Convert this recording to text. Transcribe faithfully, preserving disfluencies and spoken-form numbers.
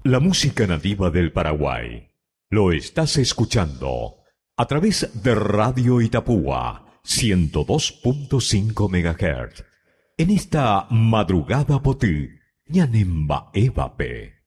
La música nativa del Paraguay. Lo estás escuchando a través de Radio Itapúa, ciento dos punto cinco megahertz. En esta madrugada potí, ñanemba evape.